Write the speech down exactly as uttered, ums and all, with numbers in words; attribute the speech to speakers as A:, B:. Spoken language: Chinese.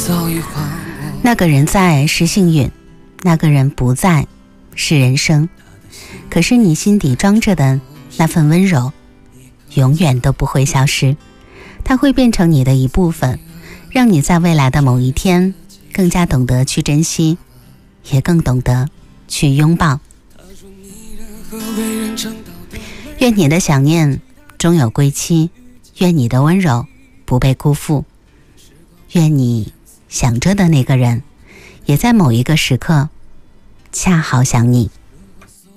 A: 那个人在是幸运，那个人不在是人生。可是你心底装着的那份温柔永远都不会消失，它会变成你的一部分，让你在未来的某一天更加懂得去珍惜，也更懂得去拥抱。愿你的想念终有归期，愿你的温柔不被辜负，愿你想着的那个人也在某一个时刻恰好想你。